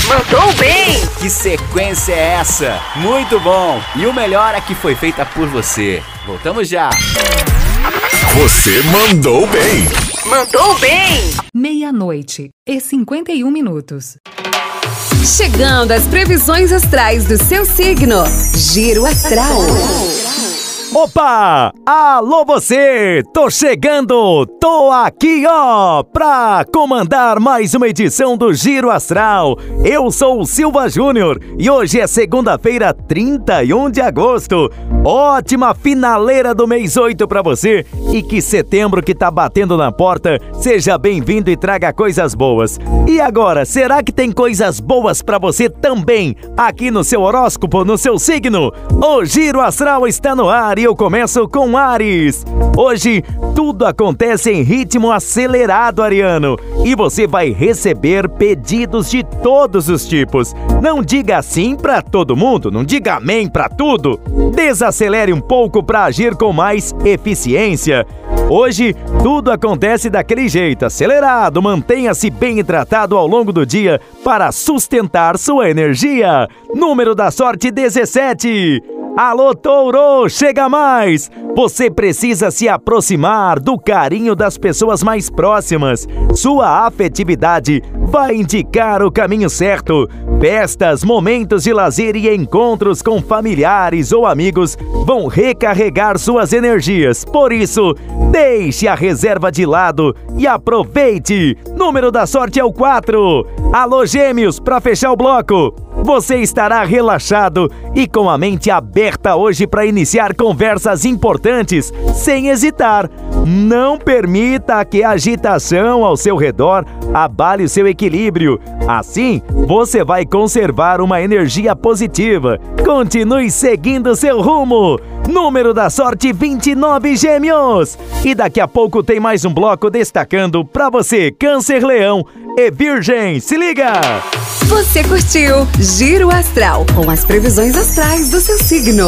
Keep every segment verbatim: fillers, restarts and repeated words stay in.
Mandou bem! Que sequência é essa? Muito bom! E o melhor é que foi feita por você. Voltamos já! Você mandou bem! Mandou bem! Meia-noite e cinquenta e um minutos. Chegando às previsões astrais do seu signo. Giro Astral. Opa! Alô você! Tô chegando! Tô aqui, ó, pra comandar mais uma edição do Giro Astral. Eu sou o Silva Júnior e hoje é segunda-feira, trinta e um de agosto. Ótima finaleira do mês oito pra você e que setembro que tá batendo na porta seja bem-vindo e traga coisas boas. E agora, será que tem coisas boas pra você também aqui no seu horóscopo, no seu signo? O Giro Astral está no ar e eu começo com Áries. Hoje tudo acontece em ritmo acelerado, ariano, e você vai receber pedidos de todos os tipos. Não diga sim pra todo mundo, não diga amém pra tudo. Desacelere um pouco para agir com mais eficiência. Hoje, tudo acontece daquele jeito, acelerado. Mantenha-se bem tratado ao longo do dia para sustentar sua energia. Número da sorte dezessete. Alô, Touro, chega mais! Você precisa se aproximar do carinho das pessoas mais próximas. Sua afetividade vai indicar o caminho certo. Festas, momentos de lazer e encontros com familiares ou amigos vão recarregar suas energias. Por isso, deixe a reserva de lado e aproveite. Número da sorte é o quatro. Alô, Gêmeos, para fechar o bloco. Você estará relaxado e com a mente aberta hoje para iniciar conversas importantes, sem hesitar. Não permita que a agitação ao seu redor abale o seu equilíbrio. Assim, você vai conservar uma energia positiva. Continue seguindo seu rumo. Número da sorte vinte e nove, Gêmeos. E daqui a pouco tem mais um bloco destacando para você, Câncer, Leão e Virgem. Se liga! Você curtiu Giro Astral com as previsões astrais do seu signo.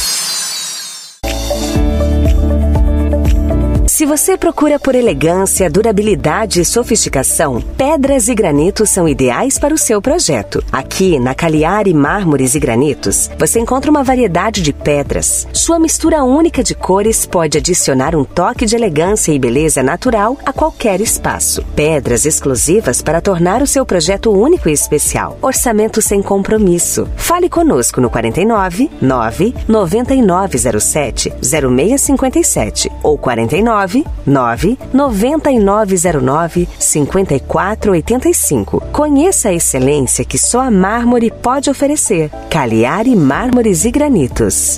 Se você procura por elegância, durabilidade e sofisticação, pedras e granitos são ideais para o seu projeto. Aqui, na Cagliari Mármores e Granitos, você encontra uma variedade de pedras. Sua mistura única de cores pode adicionar um toque de elegância e beleza natural a qualquer espaço. Pedras exclusivas para tornar o seu projeto único e especial. Orçamento sem compromisso. Fale conosco no quarenta e nove, nove, noventa e nove zero sete, zero seis cinquenta e sete ou quarenta e nove, nove, noventa e nove zero nove, cinquenta e quatro oitenta e cinco. Conheça a excelência que só a mármore pode oferecer. Cagliari Mármores e Granitos.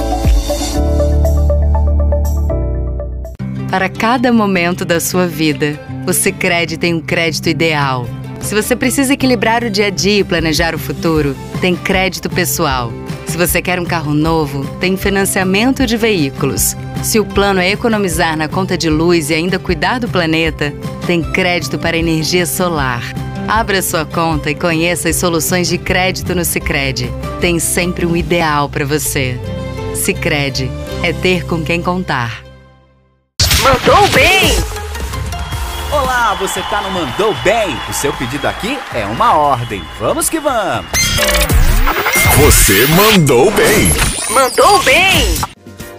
Para cada momento da sua vida, o Sicredi tem um crédito ideal. Se você precisa equilibrar o dia a dia e planejar o futuro, tem crédito pessoal. Se você quer um carro novo, tem financiamento de veículos. Se o plano é economizar na conta de luz e ainda cuidar do planeta, tem crédito para energia solar. Abra sua conta e conheça as soluções de crédito no Sicredi. Tem sempre um ideal para você. Sicredi é ter com quem contar. Mandou bem! Olá, você tá no Mandou Bem. O seu pedido aqui é uma ordem. Vamos que vamos! Você mandou bem! Mandou bem!